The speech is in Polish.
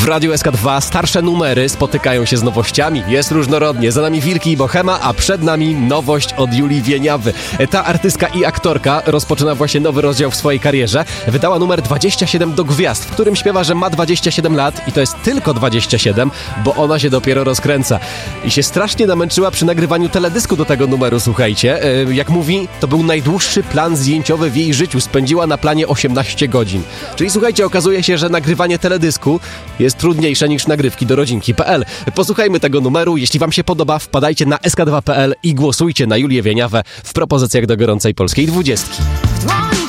W Radiu SK2 starsze numery spotykają się z nowościami. Jest różnorodnie. Za nami Wilki i Bohema, a przed nami nowość od Julii Wieniawy. Ta artystka i aktorka rozpoczyna właśnie nowy rozdział w swojej karierze. Wydała numer 27 do gwiazd, w którym śpiewa, że ma 27 lat i to jest tylko 27, bo ona się dopiero rozkręca. I się strasznie namęczyła przy nagrywaniu teledysku do tego numeru, słuchajcie. Jak mówi, to był najdłuższy plan zdjęciowy w jej życiu. Spędziła na planie 18 godzin. Czyli słuchajcie, okazuje się, że nagrywanie teledysku jest trudniejsze niż nagrywki do rodzinki.pl. Posłuchajmy tego numeru. Jeśli wam się podoba, wpadajcie na sk2.pl i głosujcie na Julię Wieniawę w propozycjach do gorącej polskiej 20.